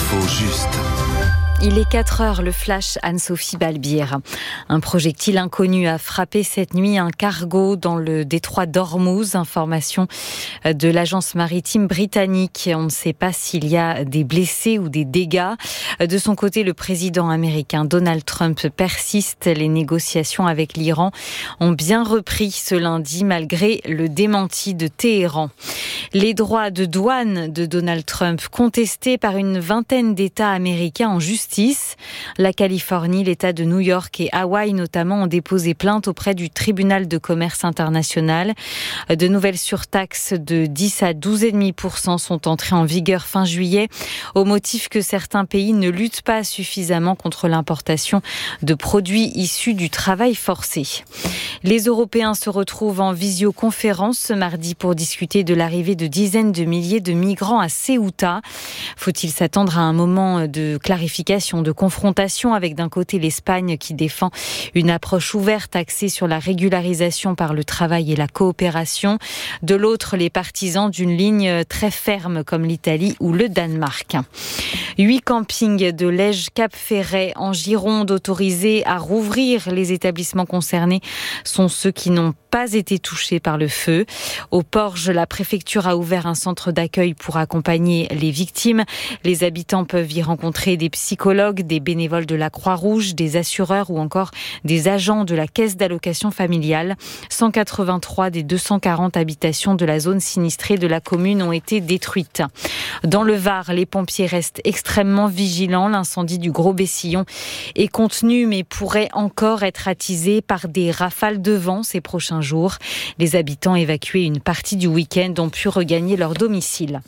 L'info juste. Il est 4h, le flash Anne-Sophie Balbir. Un projectile inconnu a frappé cette nuit un cargo dans le détroit d'Ormuz. Information de l'agence maritime britannique. On ne sait pas s'il y a des blessés ou des dégâts. De son côté, le président américain Donald Trump persiste. Les négociations avec l'Iran ont bien repris ce lundi malgré le démenti de Téhéran. Les droits de douane de Donald Trump contestés par une vingtaine d'États américains en justice. La Californie, l'État de New York et Hawaï notamment ont déposé plainte auprès du tribunal de commerce international. De nouvelles surtaxes de 10 à 12,5% sont entrées en vigueur fin juillet au motif que certains pays ne luttent pas suffisamment contre l'importation de produits issus du travail forcé. Les Européens se retrouvent en visioconférence ce mardi pour discuter de l'arrivée de dizaines de milliers de migrants à Ceuta. Faut-il s'attendre à un moment de clarification, de confrontation avec d'un côté l'Espagne qui défend une approche ouverte axée sur la régularisation par le travail et la coopération, de l'autre les partisans d'une ligne très ferme comme l'Italie ou le Danemark. 8 campings de Lège-Cap-Ferret en Gironde autorisés à rouvrir. Les établissements concernés sont ceux qui n'ont pas été touchés par le feu. Au Porge, la préfecture a ouvert un centre d'accueil pour accompagner les victimes. Les habitants peuvent y rencontrer des psychologues, des bénévoles de la Croix-Rouge, des assureurs ou encore des agents de la caisse d'allocation familiale. 183 des 240 habitations de la zone sinistrée de la commune ont été détruites. Dans le Var, les pompiers restent extrêmement vigilants. L'incendie du Gros Bessillon est contenu mais pourrait encore être attisé par des rafales de vent ces prochains jours. Les habitants évacués une partie du week-end ont pu regagner leur domicile.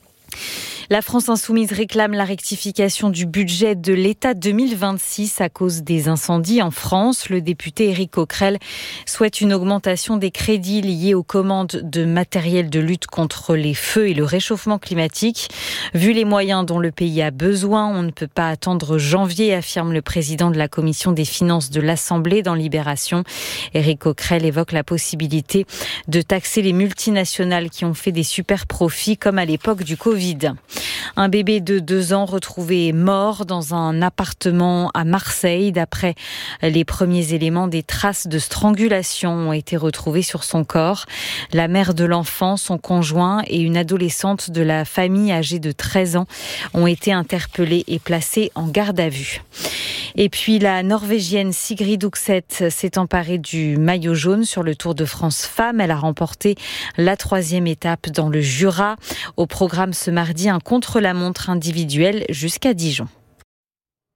La France insoumise réclame la rectification du budget de l'État 2026 à cause des incendies en France. Le député Éric Coquerel souhaite une augmentation des crédits liés aux commandes de matériel de lutte contre les feux et le réchauffement climatique. Vu les moyens dont le pays a besoin, on ne peut pas attendre janvier, affirme le président de la commission des finances de l'Assemblée dans Libération. Éric Coquerel évoque la possibilité de taxer les multinationales qui ont fait des super profits comme à l'époque du Covid. Un bébé de 2 ans retrouvé mort dans un appartement à Marseille. D'après les premiers éléments, des traces de strangulation ont été retrouvées sur son corps. La mère de l'enfant, son conjoint et une adolescente de la famille âgée de 13 ans ont été interpellés et placés en garde à vue. Et puis la Norvégienne Sigrid Undset s'est emparée du maillot jaune sur le Tour de France Femmes. Elle a remporté la 3e étape dans le Jura. Au programme ce mardi, un contre-la-montre individuel jusqu'à Dijon.